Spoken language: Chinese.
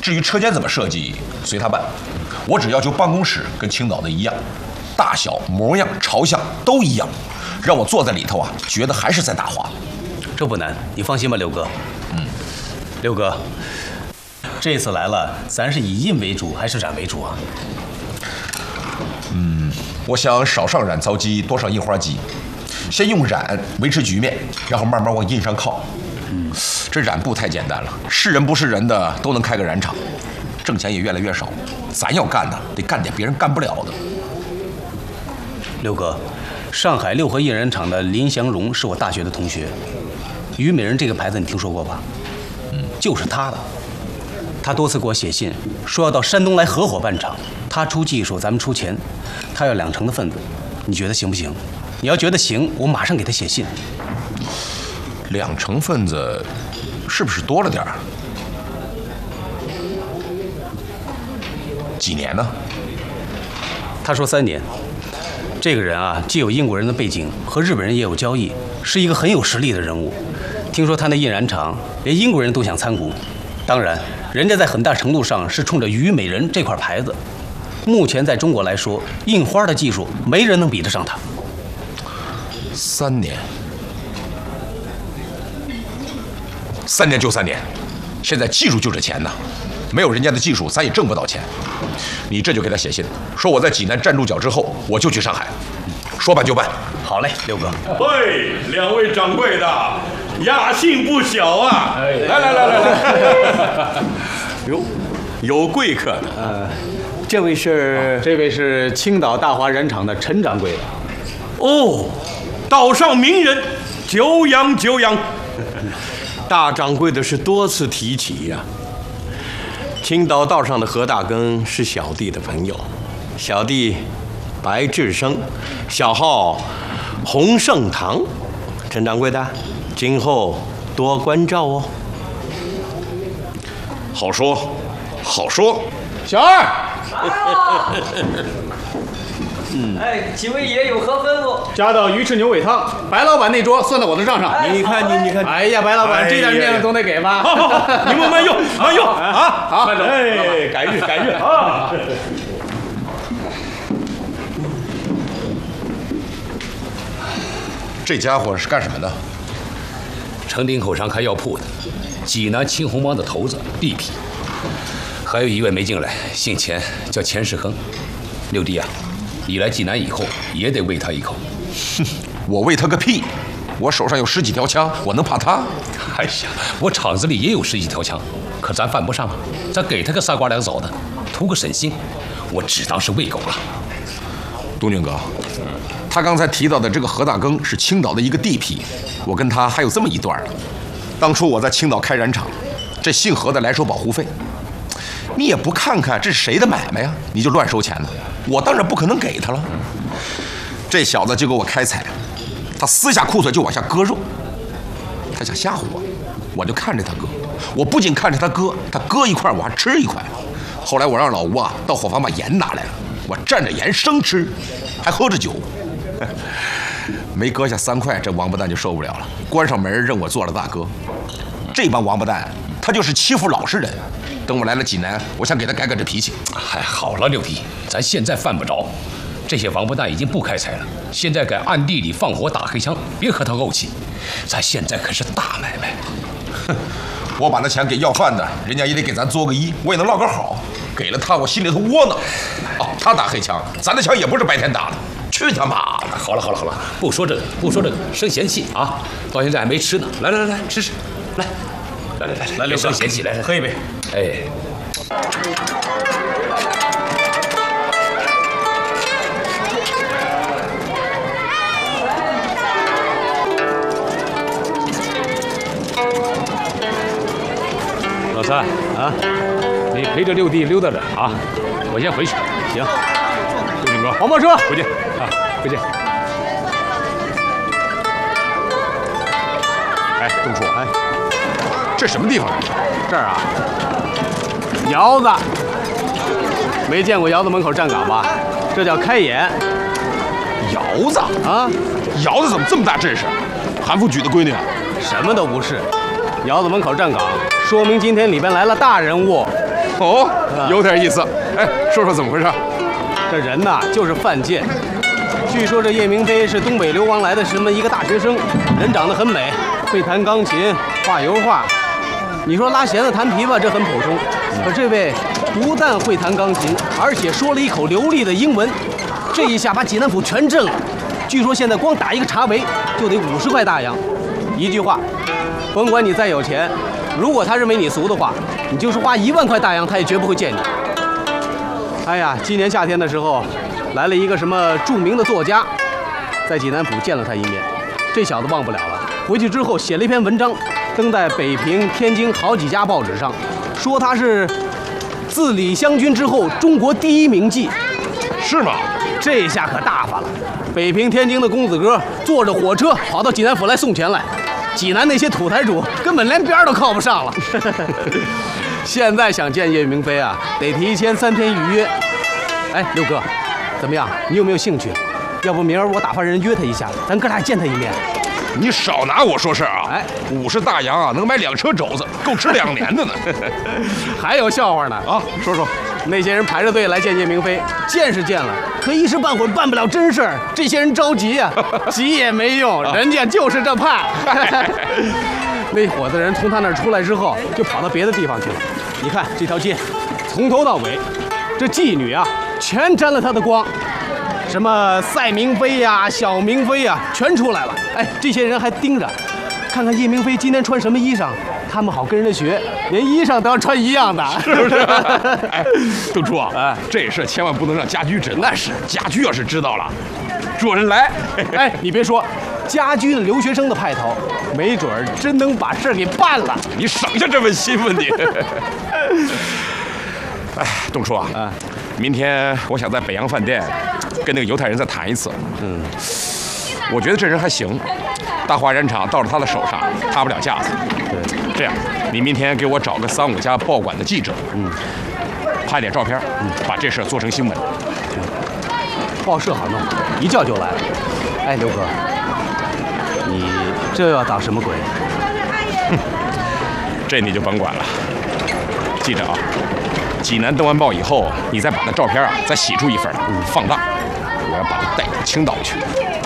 至于车间怎么设计，随他办。我只要求办公室跟青岛的一样，大小、模样、朝向都一样，让我坐在里头啊，觉得还是在大华。 这不难，你放心吧，刘哥。刘哥，这次来了，咱是以印为主还是染为主啊？ 我想少上染糟机，多上印花机，先用染维持局面，然后慢慢往印上靠。这染布太简单了，是人不是人的都能开个染厂，挣钱也越来越少。咱要干的得干点别人干不了的。 刘哥，上海六合印染厂的林祥荣是我大学的同学，虞美人这个牌子你听说过吧？就是他的。他多次给我写信，说要到山东来合伙办厂，他出技术，咱们出钱，他要2成的份子，你觉得行不行？你要觉得行，我马上给他写信。 2成份子是不是多了点儿？几年呢？ 他说3年。这个人啊，既有英国人的背景，和日本人也有交易，是一个很有实力的人物。听说他那印染厂连英国人都想参股，当然，人家在很大程度上是冲着虞美人这块牌子。目前在中国来说，印花的技术没人能比得上他。 3年，3年就3年，现在技术就是钱呐，没有人家的技术，咱也挣不到钱。你这就给他写信，说我在济南站住脚之后，我就去上海，说办就办。 好嘞，刘哥。 喂，2位掌柜的，雅兴不小啊！来，哟，有贵客的。 这位是青岛大华染厂的陈掌柜的。 哦，岛上名人，久仰久仰。大掌柜的是多次提起呀。青岛道上的何大庚是小弟的朋友，小弟白志生，小号洪盛堂。陈掌柜的，今后多关照哦。 好说，好说。 小二， 哎，几位爷有何吩咐？ 加到鱼翅牛尾汤，白老板那桌算到我的账上。 你看。 哎呀，白老板，这点面子总得给吧？ 好，你们慢用啊！ 好， 哎，改日啊！ 这家伙是干什么的？ 城顶口上开药铺的，济南青红帮的头子地痞。还有一位没进来，姓钱，叫钱世亨。六弟啊，你来济南以后也得喂他一口。 哼，我喂他个屁！我手上有10几条枪，我能怕他？ 哎呀，我厂子里也有10几条枪，可咱犯不上啊。咱给他个3瓜2枣的，图个省心。我只当是喂狗了。 东军哥，他刚才提到的这个何大庚是青岛的一个地痞，我跟他还有这么一段呢。当初我在青岛开染厂，这姓何的来收保护费，你也不看看这是谁的买卖呀，你就乱收钱了，我当然不可能给他了。这小子就给我开采，他撕下裤腿就往下割肉，他想吓唬我，我就看着他割，我不仅看着他割，他割一块我还吃一块。后来我让老吴啊到伙房把盐拿来了，我蘸着盐生吃，还喝着酒。没割下3块，这王八蛋就受不了了，关上门认我做了大哥。这帮王八蛋，他就是欺负老实人。等我来了济南，我想给他改改这脾气。 哎，好了，六弟，咱现在犯不着。这些王八蛋已经不开采了，现在改暗地里放火打黑枪，别和他怄气。咱现在可是大买卖。 哼，我把那钱给要饭的，人家也得给咱作个揖，我也能落个好。给了他，我心里头窝囊。哦，他打黑枪，咱的枪也不是白天打的。去他妈的！ 好了，不说这个，生嫌弃啊！到现在还没吃呢，来，吃，来，别生嫌弃，来， 喝一杯。 哎。 老三啊，你陪着六弟溜达着啊，我先回去。 行， 六弟哥， 黄包车回去啊，回去。 哎，东叔，哎，这什么地方？ 这儿啊，窑子，没见过窑子门口站岗吧？这叫开眼。 窑子啊， 窑子怎么这么大阵势？韩副举的闺女啊？ 什么都不是，窑子门口站岗，说明今天里边来了大人物。 哦，有点意思。哎，说说怎么回事？ 这人呐，就是犯贱。据说这叶明飞是东北流亡来的什么一个大学生，人长得很美，会弹钢琴、画油画。你说拉弦子、弹琵琶，这很普通。可这位不但会弹钢琴，而且说了一口流利的英文，这一下把济南府全震了。据说现在光打一个茶围就得50块大洋。一句话，甭管你再有钱，如果他认为你俗的话，你就是花1万块大洋，他也绝不会见你。哎呀，今年夏天的时候，来了一个什么著名的作家，在济南府见了他一面，这小子忘不了了。回去之后写了一篇文章，登在北平、天津好几家报纸上，说他是自李香君之后中国第一名妓。 是吗？ 这下可大发了，北平、天津的公子哥坐着火车跑到济南府来送钱来，济南那些土财主根本连边都靠不上了。现在想见叶明飞啊，得提前3天预约。哎，六哥，怎么样？你有没有兴趣？要不明儿我打发人约他一下，咱哥俩见他一面。 你少拿我说事儿啊！ 哎 ，50大洋啊，能买2车肘子，够吃2年的呢。 还有笑话呢啊，说说。 那些人排着队来见叶明飞，见是见了，可一时半会儿办不了真事儿。这些人着急呀，急也没用，人家就是这怕。那伙子人从他那儿出来之后，就跑到别的地方去了。你看这条街，从头到尾，这妓女啊，全沾了他的光。什么赛明飞呀、小明飞呀，全出来了。哎，这些人还盯着，看看叶明飞今天穿什么衣裳，他们好跟人家学，连衣裳都要穿一样的， 是不是？哎，东初啊，哎，这事千万不能让家居知道。那是，家居要是知道了，捉人来。 哎，你别说，家居的留学生的派头，没准儿真能把事儿给办了。 你省下这份心吧你。哎，东初啊，明天我想在北洋饭店跟那个犹太人再谈一次。我觉得这人还行，大华染厂到了他的手上塌不了架子。对，这样，你明天给我找个3、5家报馆的记者，拍点照片，把这事儿做成新闻。 报社好弄，一叫就来。哎，刘哥，你这要捣什么鬼？ 这你就甭管了。记着啊，济南登完报以后，你再把那照片啊再洗出一份来，放大，我要把它带到青岛去。